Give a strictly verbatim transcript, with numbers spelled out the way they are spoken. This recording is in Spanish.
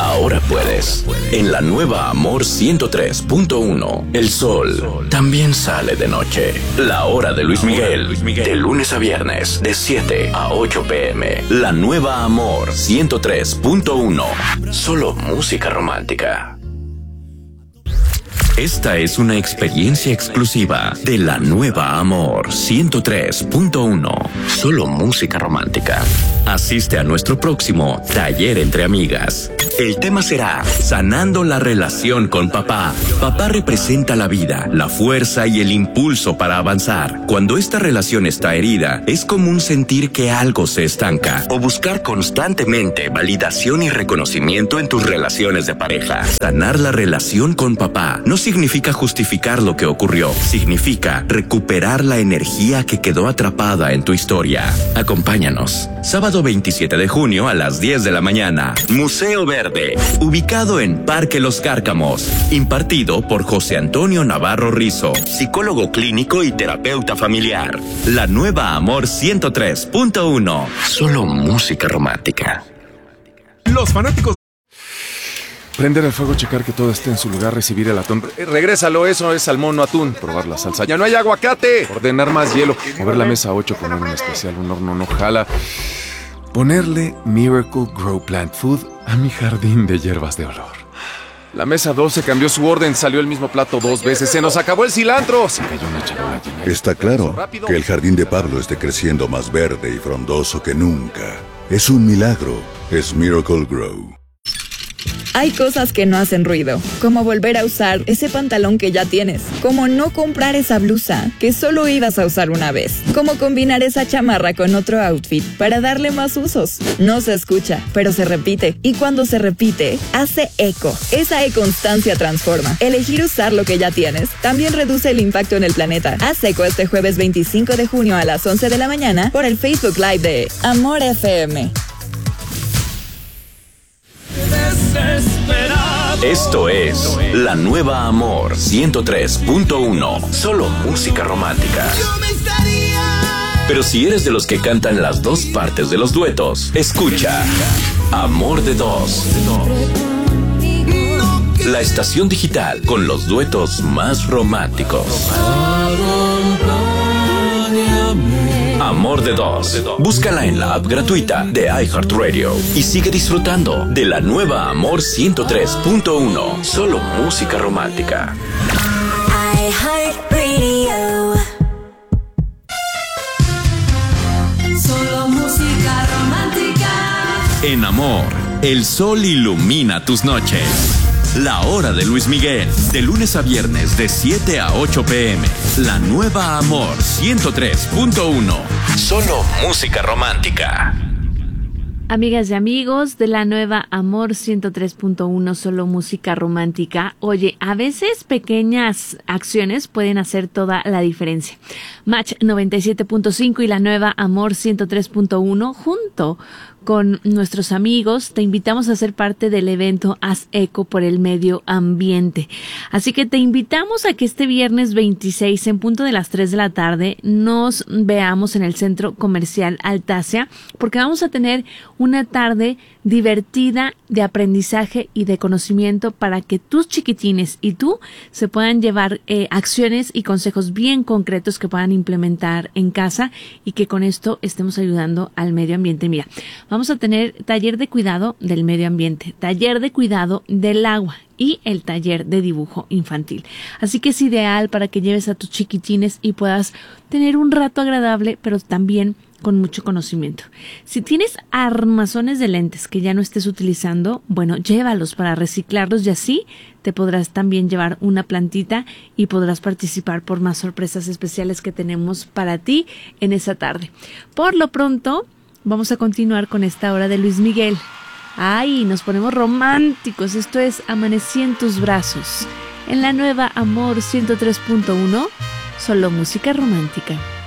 ahora puedes. En la nueva Amor ciento tres punto uno, el sol también sale de noche. La hora de Luis Miguel, de lunes a viernes, de siete a ocho pm. La nueva Amor ciento tres punto uno, solo música romántica. Esta es una experiencia exclusiva de la nueva Amor ciento tres punto uno, solo música romántica. Asiste a nuestro próximo taller entre amigas. El tema será Sanando la relación con papá. Papá representa la vida, la fuerza y el impulso para avanzar. Cuando esta relación está herida, es común sentir que algo se estanca o buscar constantemente validación y reconocimiento en tus relaciones de pareja. Sanar la relación con papá no significa justificar lo que ocurrió, significa recuperar la energía que quedó atrapada en tu historia. Acompáñanos. Sábado veintisiete de junio a las diez de la mañana. Museo Verde, ubicado en Parque Los Cárcamos. Impartido por José Antonio Navarro Rizo, psicólogo clínico y terapeuta familiar. La nueva Amor ciento tres punto uno, solo música romántica. Los fanáticos... Prender el fuego, checar que todo esté en su lugar, recibir el atún. Eh, regrésalo, eso es salmón, no atún. Probar la salsa. ¡Ya no hay aguacate! Ordenar más hielo. Mover la mesa a ocho, poner un especial, un horno no jala. Ponerle Miracle Grow Plant Food a mi jardín de hierbas de olor. La mesa doce cambió su orden, salió el mismo plato dos veces. ¡Se nos acabó el cilantro! Se cayó una charola llena. Está claro que el jardín de Pablo esté creciendo más verde y frondoso que nunca. Es un milagro. Es Miracle Grow. Hay cosas que no hacen ruido, como volver a usar ese pantalón que ya tienes, como no comprar esa blusa que solo ibas a usar una vez, como combinar esa chamarra con otro outfit para darle más usos. No se escucha, pero se repite, y cuando se repite, hace eco. Esa e-constancia transforma. Elegir usar lo que ya tienes también reduce el impacto en el planeta. Haz eco este jueves veinticinco de junio a las once de la mañana por el Facebook Live de Amor F M. Esto es la nueva Amor ciento tres punto uno, solo música romántica. Pero si eres de los que cantan las dos partes de los duetos, escucha Amor de Dos, la estación digital con los duetos más románticos. Amor de Dos. Búscala en la app gratuita de iHeartRadio y sigue disfrutando de la nueva Amor ciento tres punto uno, solo música romántica. iHeartRadio. Solo música romántica. En Amor, el sol ilumina tus noches. La hora de Luis Miguel, de lunes a viernes de siete a ocho pm. La nueva Amor ciento tres punto uno, solo música romántica. Amigas y amigos de la nueva Amor ciento tres punto uno, solo música romántica. Oye, a veces pequeñas acciones pueden hacer toda la diferencia. Match noventa y siete punto cinco y la nueva Amor ciento tres punto uno, junto con nuestros amigos, te invitamos a ser parte del evento Haz Eco por el Medio Ambiente. Así que te invitamos a que este viernes veintiséis, en punto de las tres de la tarde, nos veamos en el Centro Comercial Altasia, porque vamos a tener una tarde divertida de aprendizaje y de conocimiento para que tus chiquitines y tú se puedan llevar eh, acciones y consejos bien concretos que puedan implementar en casa y que con esto estemos ayudando al medio ambiente. Mira, vamos a tener taller de cuidado del medio ambiente, taller de cuidado del agua y el taller de dibujo infantil. Así que es ideal para que lleves a tus chiquitines y puedas tener un rato agradable, pero también con mucho conocimiento. Si tienes armazones de lentes que ya no estés utilizando, bueno, llévalos para reciclarlos y así te podrás también llevar una plantita y podrás participar por más sorpresas especiales que tenemos para ti en esa tarde. Por lo pronto, vamos a continuar con esta hora de Luis Miguel. ¡Ay! Nos ponemos románticos. Esto es Amanecí en tus brazos. En la nueva Amor ciento tres punto uno, solo música romántica.